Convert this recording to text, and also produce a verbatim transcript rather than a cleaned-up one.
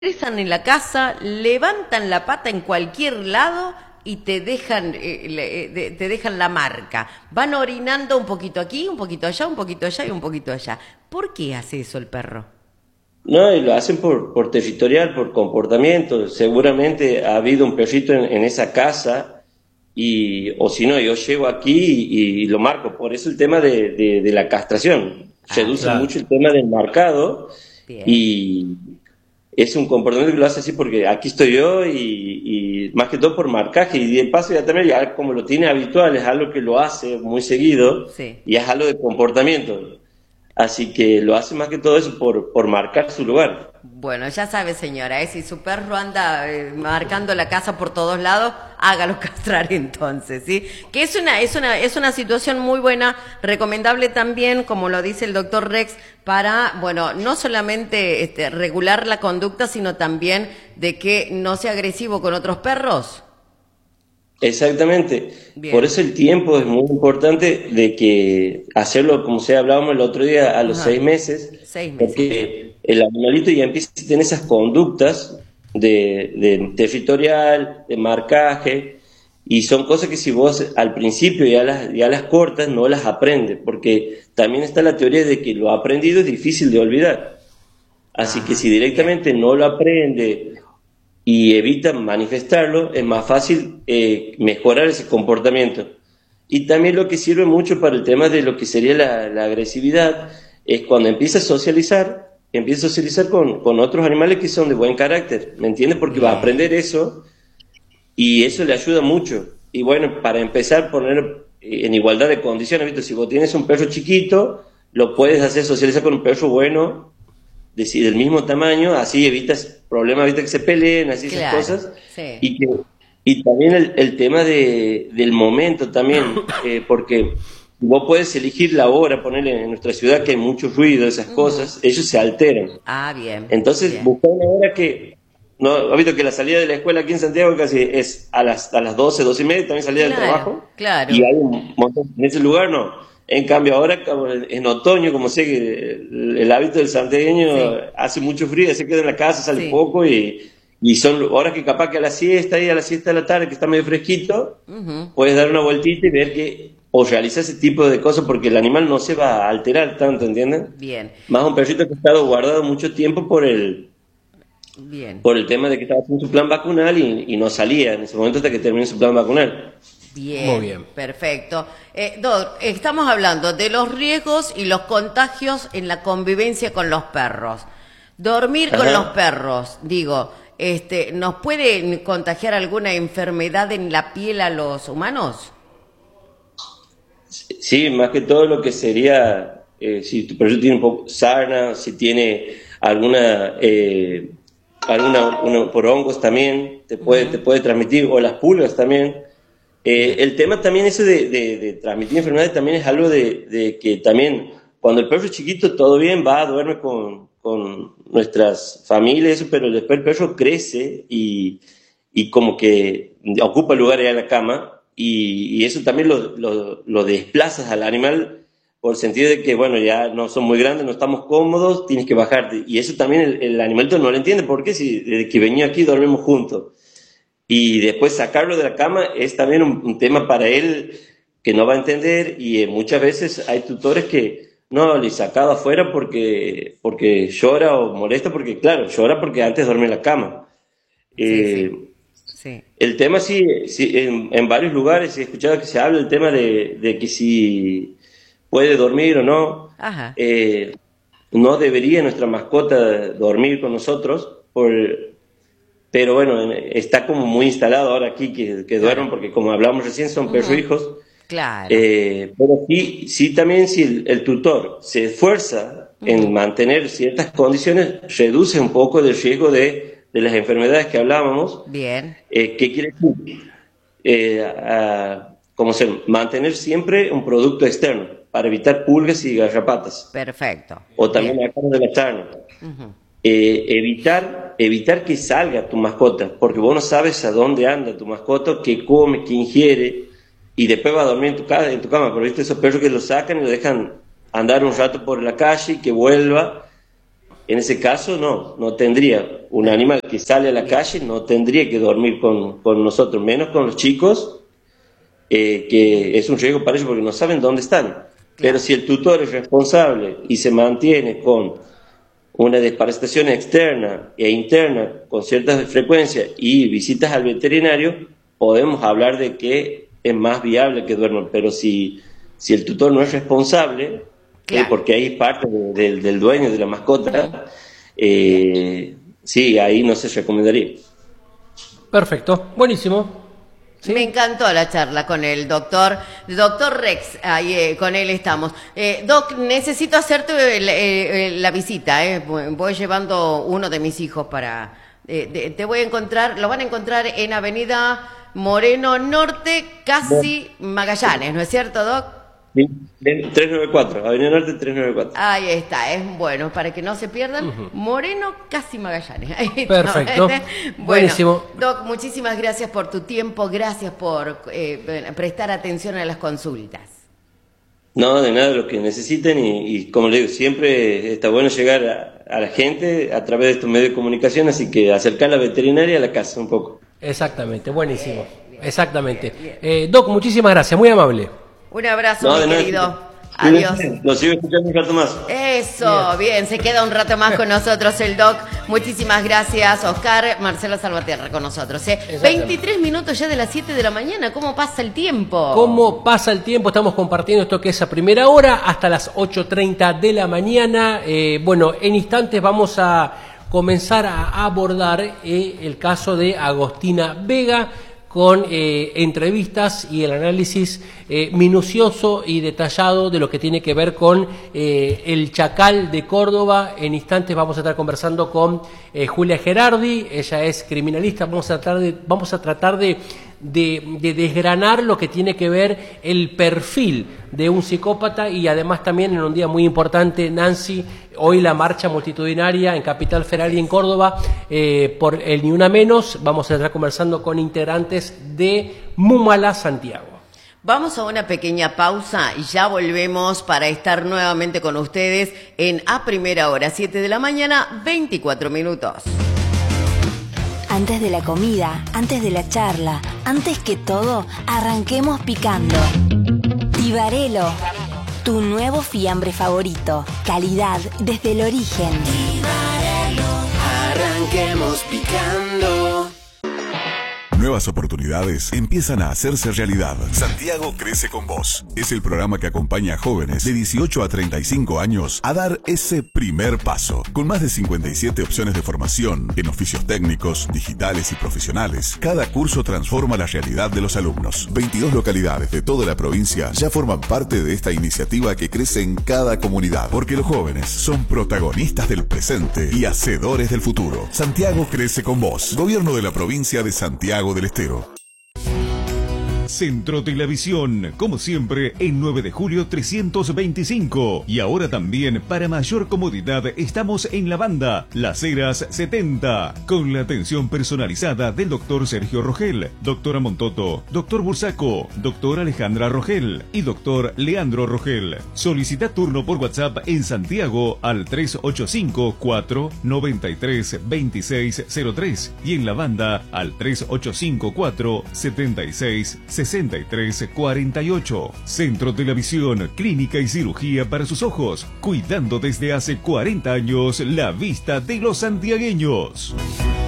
ingresan en la casa, levantan la pata en cualquier lado y te dejan, eh, le- eh, de- te dejan la marca. Van orinando un poquito aquí, un poquito allá, un poquito allá y un poquito allá. ¿Por qué hace eso el perro? No, y lo hacen por, por territorial, por comportamiento. Seguramente ha habido un perrito en, en esa casa y, o si no, yo llego aquí y, y lo marco. Por eso el tema de, de- de la castración. Ah, Reduce bien, Claro. mucho el tema del marcado bien. y es un comportamiento que lo hace así porque aquí estoy yo y, y más que todo por marcaje. Y de paso ya también, ya como lo tiene habitual, es algo que lo hace muy seguido Sí. y es algo de comportamiento. Así que lo hace más que todo eso por, por marcar su lugar. Bueno, ya sabe, señora, ¿eh? Si su perro anda eh, marcando la casa por todos lados, hágalo castrar entonces, ¿sí? Que es una, es una, es una situación muy buena, recomendable también, como lo dice el doctor Rex, para, bueno, no solamente este, regular la conducta, sino también de que no sea agresivo con otros perros. Exactamente. Por Bien. eso el tiempo es muy importante de que hacerlo, como se hablábamos el otro día, a los seis Ajá. meses, Seis meses, bien. porque el animalito ya empieza a tener esas conductas de, de territorial, de marcaje, y son cosas que si vos al principio ya las, ya las cortas, no las aprendes, porque también está la teoría de que lo aprendido es difícil de olvidar. Así que Ajá, si bien. directamente no lo aprende y evitan manifestarlo, es más fácil eh, mejorar ese comportamiento. Y también lo que sirve mucho para el tema de lo que sería la, la agresividad es cuando empieza a socializar, empieza a socializar con, con otros animales que son de buen carácter, ¿me entiendes? Porque va a aprender Bien. eso y eso le ayuda mucho. Y bueno, para empezar, poner eh, en igualdad de condiciones, ¿viste? Si vos tienes un perro chiquito, lo puedes Sí. hacer socializar con un perro bueno de, si- del mismo tamaño, así evitas problemas, evitas que se peleen, así esas Claro, cosas, sí. y que y también el, el tema de, del momento también, eh, porque vos puedes elegir la hora, ponerle en nuestra ciudad que hay mucho ruido, esas Ujú. cosas, ellos se alteran. Ah, bien, Entonces, bien. buscar una hora que, no, ha visto que la salida de la escuela aquí en Santiago casi es a las, a las doce doce y media, también salida del Claro, trabajo, y claro. hay un montón, en ese lugar no. En cambio, ahora como en en otoño, como sé que el, el hábito del santiagueño Sí, hace mucho frío, se queda en la casa, sale sí. poco, y, y son horas que capaz que a la siesta, y a la siesta de la tarde, que está medio fresquito, Ujú. puedes dar una vueltita y ver que, o realizar ese tipo de cosas, porque el animal no se va a alterar tanto, ¿entienden? Bien, Más un perrito que ha estado guardado mucho tiempo por el, bien, por el tema de que estaba haciendo su plan vacunal y, y no salía en ese momento hasta que termine su plan vacunal. Muy bien, bien. perfecto. Eh, Doc, estamos hablando de los riesgos y los contagios en la convivencia con los perros. Dormir con los Ajá. perros, digo, este, ¿nos puede contagiar alguna enfermedad en la piel a los humanos? Sí, más que todo lo que sería, eh, si tu perrito tiene un poco sarna, si tiene alguna, eh, alguna una- por hongos también, te puede, te Ujú. puede transmitir, o las pulgas también. Eh, Bien, el tema también ese de, de- de transmitir enfermedades también es algo de, de que también cuando el perro es chiquito todo bien, va, duerme con, con nuestras familias, eso, pero después el perro crece y, y como que ocupa lugar allá en la cama y, y eso también lo, lo, lo desplazas al animal por el sentido de que, bueno, ya no son muy grandes, no estamos cómodos, tienes que bajarte. Y eso también el, el animalito no lo entiende, porque si desde que venía aquí dormimos juntos y después sacarlo de la cama es también un, un tema para él que no va a entender y eh, muchas veces hay tutores que no, le he sacado afuera porque, porque llora o molesta, porque claro, llora porque antes duerme en la cama. sí, sí, Eh, sí. el tema sí, sí en, en varios lugares he escuchado que se habla el tema de, de que si puede dormir o no. Ajá, Eh, no debería nuestra mascota dormir con nosotros por, pero bueno, en- está como muy instalado ahora aquí que, que claro. duermen, porque como hablamos recién, son perros Ujú. hijos. Claro. Eh, pero sí, sí también si el, el tutor se esfuerza en Ujú. mantener ciertas condiciones, reduce un poco el riesgo de, de las enfermedades que hablábamos. Bien, Eh, ¿qué quiere decir? Eh, a- como se, mantener siempre un producto externo para evitar pulgas y garrapatas, perfecto. o también Bien. la carne de la sarna. Ujú. Eh, evitar, evitar que salga tu mascota, porque vos no sabes a dónde anda tu mascota, qué come, qué ingiere, y después va a dormir en tu, ca- en tu cama. Pero viste esos perros que lo sacan y lo dejan andar un rato por la calle y que vuelva. en ese caso no, no tendría. Un animal que sale a la calle no tendría que dormir con, con nosotros, menos con los chicos, eh, que es un riesgo para ellos porque no saben dónde están. Pero si el tutor es responsable y se mantiene con una desparasitación externa e interna con ciertas frecuencias y visitas al veterinario, podemos hablar de que es más viable que duerman. Pero si, si el tutor no es responsable, claro. eh, porque ahí es parte de, de, del dueño de la mascota, eh, sí, ahí no se recomendaría. Perfecto, buenísimo. ¿Sí? Me encantó la charla con el doctor, doctor Rex, ahí eh, con él estamos. Eh, Doc, necesito hacerte la, eh, la visita, eh. voy llevando uno de mis hijos para... Eh, de, te voy a encontrar, lo van a encontrar en Avenida Moreno Norte, casi Magallanes, ¿no es cierto, Doc? Sí, trescientos noventa y cuatro, Avenida Norte trescientos noventa y cuatro. Ahí está, es bueno, para que no se pierdan. Uh-huh. Moreno, casi Magallanes. Ahí perfecto. Bueno, buenísimo. Doc, muchísimas gracias por tu tiempo, gracias por eh, prestar atención a las consultas. No, de nada, lo que necesiten y, y como le digo, siempre está bueno llegar a, a la gente a través de estos medios de comunicación, así que acercar la veterinaria a la casa un poco. Exactamente, buenísimo. Bien, exactamente. Bien, bien. Eh, Doc, muchísimas gracias, muy amable. Un abrazo, no, mi querido. No, adiós. Lo sigo escuchando un rato más. Eso, bien. bien, se queda un rato más con nosotros el Doc. Muchísimas gracias, Oscar. Marcelo Salvatierra con nosotros. ¿eh? veintitrés minutos ya de las siete de la mañana. ¿Cómo pasa el tiempo? ¿Cómo pasa el tiempo? Estamos compartiendo esto que es a primera hora hasta las ocho treinta de la mañana. Eh, bueno, en instantes vamos a comenzar a abordar eh, el caso de Agostina Vega, con eh, entrevistas y el análisis eh, minucioso y detallado de lo que tiene que ver con eh, el Chacal de Córdoba. En instantes vamos a estar conversando con eh, Julia Gerardi, ella es criminalista, vamos a tratar de, vamos a tratar de, de, de desgranar lo que tiene que ver el perfil de un psicópata y además también en un día muy importante, Nancy, hoy la marcha multitudinaria en Capital Federal y en Córdoba eh, por el Ni Una Menos. Vamos a estar conversando con integrantes de Múmala Santiago. Vamos a una pequeña pausa y ya volvemos para estar nuevamente con ustedes en A Primera Hora, siete de la mañana, veinticuatro minutos. Antes de la comida, antes de la charla, antes que todo, arranquemos picando. Tibarelo, tu nuevo fiambre favorito. Calidad desde el origen. Tibarelo, arranquemos picando. Nuevas oportunidades empiezan a hacerse realidad. Santiago crece con vos. Es el programa que acompaña a jóvenes de dieciocho a treinta y cinco años a dar ese primer paso. Con más de cincuenta y siete opciones de formación en oficios técnicos, digitales y profesionales, cada curso transforma la realidad de los alumnos. veintidós localidades de toda la provincia ya forman parte de esta iniciativa que crece en cada comunidad. Porque los jóvenes son protagonistas del presente y hacedores del futuro. Santiago crece con vos. Gobierno de la provincia de Santiago del Estero. Centro Telavisión, como siempre, en nueve de julio trescientos veinticinco. Y ahora también, para mayor comodidad, estamos en la banda Las Heras setenta, con la atención personalizada del doctor Sergio Rogel, doctora Montoto, doctor Bursaco, doctora Alejandra Rogel y doctor Leandro Rogel. Solicita turno por WhatsApp en Santiago al tres ocho cinco, cuatro nueve tres, dos seis cero tres y en la banda al tres ocho cinco, cuatro siete seis, sesenta y tres cuarenta y ocho. Centro Telavisión, clínica y cirugía para sus ojos, cuidando desde hace cuarenta años la vista de los santiagueños.